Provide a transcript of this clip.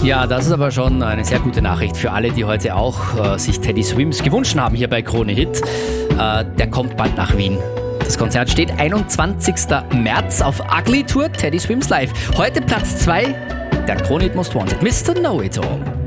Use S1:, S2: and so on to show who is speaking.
S1: Ja, das ist aber schon eine sehr gute Nachricht für alle, die heute auch sich Teddy Swims gewünscht haben hier bei Krone Hit. Der kommt bald nach Wien. Das Konzert steht 21. März auf Ugly Tour, Teddy Swims Live. Heute Platz 2, der Krone Hit Most Wanted, Mr. Know-It-All.